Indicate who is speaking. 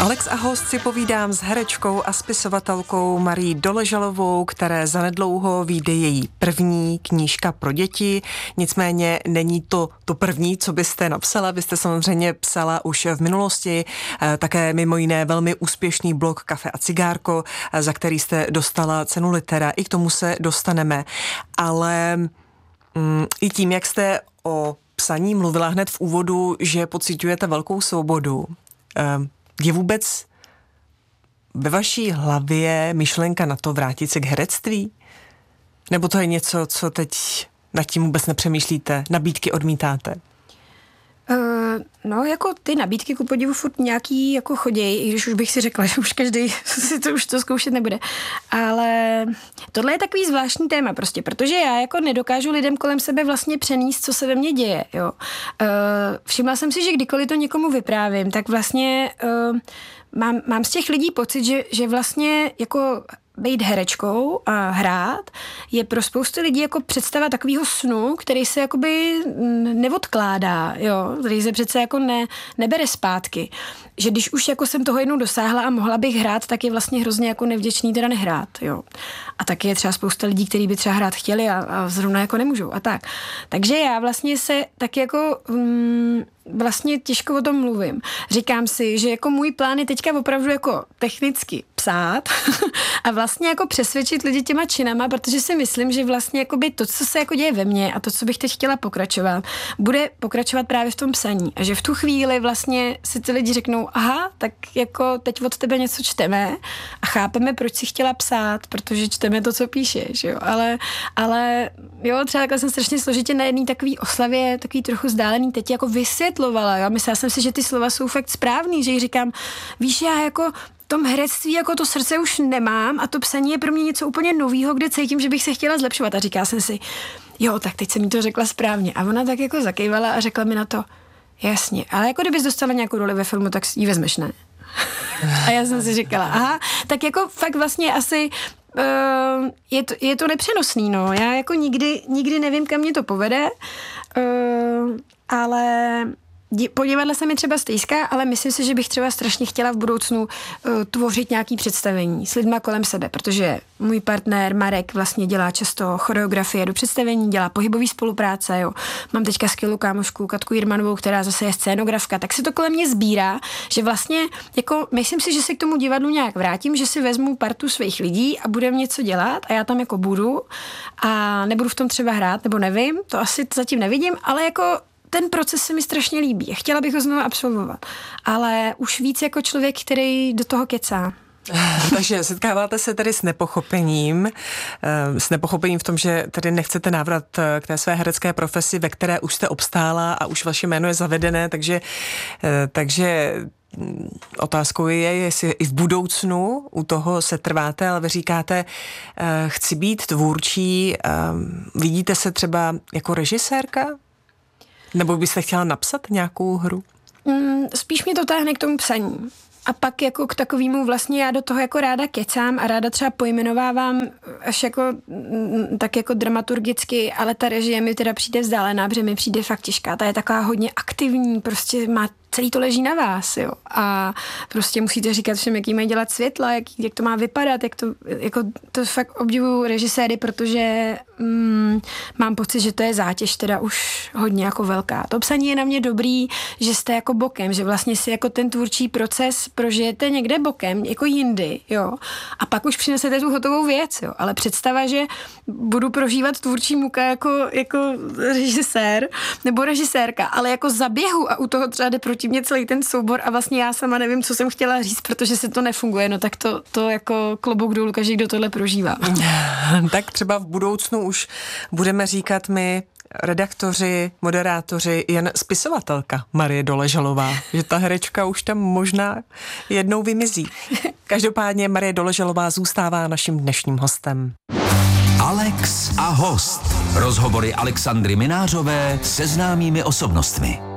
Speaker 1: Alex a host si povídám s herečkou a spisovatelkou Marií Doležalovou, které zanedlouho vyjde její první knížka pro děti. Nicméně není to první, co byste napsala. Vy jste samozřejmě psala už v minulosti, také mimo jiné velmi úspěšný blog Kafe a cigárko, za který jste dostala cenu Litera. I k tomu se dostaneme. Ale i tím, jak jste o psaní mluvila hned v úvodu, že pociťujete velkou svobodu, je vůbec ve vaší hlavě myšlenka na to vrátit se k herectví? Nebo to je něco, co teď nad tím vůbec nepřemýšlíte, nabídky odmítáte?
Speaker 2: No, jako ty nabídky ku podivu furt nějaký jako choděj, i když už bych si řekla, že už každý si to už to zkoušet nebude. Ale tohle je takový zvláštní téma prostě, protože já jako nedokážu lidem kolem sebe vlastně přenést, co se ve mně děje, jo. Všimla jsem si, že kdykoliv to někomu vyprávím, tak vlastně mám z těch lidí pocit, že vlastně jako být herečkou a hrát je pro spoustu lidí jako představa takového snu, který se jakoby neodkládá, jo, který se přece jako nebere zpátky. Že když už jako jsem toho jednou dosáhla a mohla bych hrát, tak je vlastně hrozně jako nevděčný teda nehrát, jo. A taky je třeba spousta lidí, kteří by třeba hrát chtěli a zrovna jako nemůžou a tak. Takže já vlastně se tak jako vlastně těžko o tom mluvím. Říkám si, že jako můj plán je teďka opravdu jako technicky psát a vlastně jako přesvědčit lidi těma činama, protože si myslím, že vlastně jakoby to, co se jako děje ve mně a to, co bych teď chtěla pokračovat, bude pokračovat právě v tom psaní. A že v tu chvíli vlastně si ty lidi řeknou, aha, tak jako teď od tebe něco čteme a chápeme, proč si chtěla psát, protože čteme to, co píšeš, jo. Ale jo, třeba takhle jsem strašně složitě na jedné takový oslavě, takový trochu vzdálený teď jako vysvětlovala. Já myslela jsem si, že ty slova jsou fakt správný, že jí říkám, víš, já jako v tom herectví jako to srdce už nemám a to psaní je pro mě něco úplně novýho, kde cítím, že bych se chtěla zlepšovat. A říká jsem si, jo, tak teď jsem mi to řekla správně. A ona tak jako zakývala a řekla mi na to, jasně, ale jako kdybys dostala nějakou roli ve filmu, tak ji vezmeš, ne? A já jsem si říkala, aha, tak jako fakt vlastně asi je to nepřenosný, no. Já jako nikdy nevím, kam mě to povede, ale po divadle se mi třeba stýská, ale myslím si, že bych třeba strašně chtěla v budoucnu tvořit nějaký představení s lidma kolem sebe, protože můj partner Marek vlastně dělá často choreografie do představení, dělá pohybový spolupráce, jo. Mám teďka skvělou kámošku Katku Jirmanovou, která zase je scénografka, tak se to kolem mě sbírá, že vlastně jako myslím si, že se k tomu divadlu nějak vrátím, že si vezmu partu svých lidí a budeme něco dělat a já tam jako budu a nebudu v tom třeba hrát, nebo nevím, to asi zatím nevidím, ale jako ten proces se mi strašně líbí. Chtěla bych ho znovu absolvovat. Ale už víc jako člověk, který do toho kecá.
Speaker 1: Takže setkáváte se tedy s nepochopením v tom, že tedy nechcete návrat k té své herecké profesi, ve které už jste obstála a už vaše jméno je zavedené, takže otázkou je, jestli i v budoucnu u toho se trváte, ale vy říkáte, chci být tvůrčí, vidíte se třeba jako režisérka? Nebo byste chtěla napsat nějakou hru?
Speaker 2: Spíš mě to táhne k tomu psaní. A pak jako k takovému vlastně já do toho jako ráda kecám a ráda třeba pojmenovávám až jako tak jako dramaturgicky, ale ta režie mi teda přijde vzdálená, protože mi přijde fakt těžká. Ta je taková hodně aktivní, prostě celý to leží na vás, jo. A prostě musíte říkat všem, jaký mají dělat světla, jak to má vypadat, to fakt obdivuju režiséry, protože mám pocit, že to je zátěž teda už hodně jako velká. To psaní je na mě dobrý, že jste jako bokem, že vlastně si jako ten tvůrčí proces prožijete někde bokem, jako jindy, jo. A pak už přinesete tu hotovou věc, jo. Ale představa, že budu prožívat tvůrčí muka jako režisér nebo režisérka, ale jako zaběhu a u toho třeba jde proti mě celý ten soubor a vlastně já sama nevím, co jsem chtěla říct, protože se to nefunguje, no tak to jako klobouk dolů každý, kdo tohle prožívá.
Speaker 1: Tak třeba v budoucnu už budeme říkat my redaktoři, moderátoři, jen spisovatelka Marie Doležalová, že ta herečka už tam možná jednou vymizí. Každopádně Marie Doležalová zůstává naším dnešním hostem.
Speaker 3: Alex a host. Rozhovory Alexandry Minářové se známými osobnostmi.